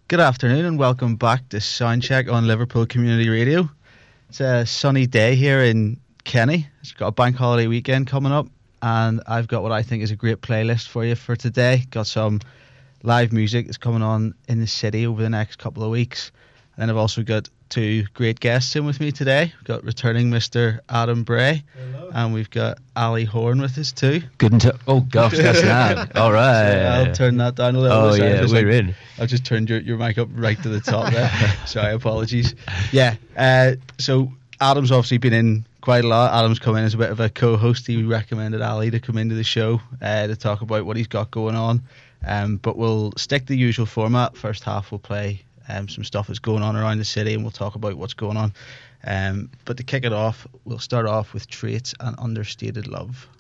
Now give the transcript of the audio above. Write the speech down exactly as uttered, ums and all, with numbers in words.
Good afternoon and welcome back to Soundcheck on Liverpool Community Radio. It's a sunny day here in Kenny. It's got a bank holiday weekend coming up, and I've got what I think is a great playlist for you for today. Got some live music that's coming on in the city over the next couple of weeks. And then I've also got two great guests in with me today. We've got returning Mister Adam Bray. Hello. And we've got Ali Horn with us too. Good and t- oh gosh, that's loud. All right. So I'll turn that down a little. Oh bit. yeah, just, we're like, in. I've just turned your, your mic up right to the top there. Sorry, apologies. Yeah, uh, so Adam's obviously been in quite a lot. Adam's come in as a bit of a co-host. He recommended Ali to come into the show uh, to talk about what he's got going on. Um, but we'll stick to the usual format. First half we'll play um, some stuff that's going on around the city, and we'll talk about what's going on. Um, but to kick it off, we'll start off with Traits and Understated Love.